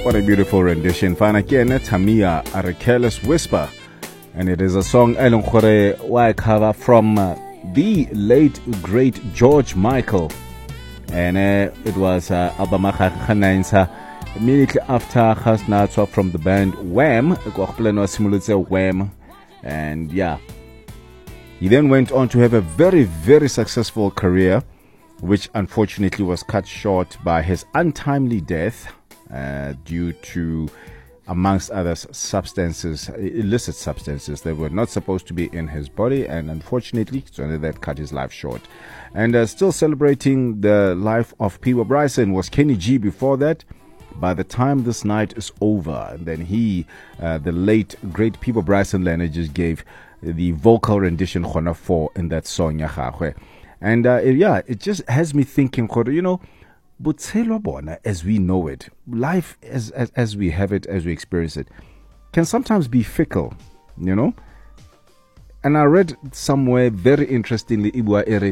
What a beautiful rendition. Fana Kiene Tamia, a Careless Whisper. And it is a song Elon Khore wa cover from the late great George Michael. And it was Abama Khanainsa immediately after Khasnatwa from the band Wham. Wham. And yeah, he then went on to have a very, very successful career, which unfortunately was cut short by his untimely death due to, amongst others, illicit substances that were not supposed to be in his body, and unfortunately, so that cut his life short. And still celebrating the life of Peebo Bryson was Kenny G before that. By the time this night is over, and then the late great Peebo Bryson Leonard just gave the vocal rendition Khona 4 in that song Yahahwe. And it just has me thinking, Botshelo bona as we know it, life as we have it, as we experience it, can sometimes be fickle, And I read somewhere very interestingly, Ibua Ere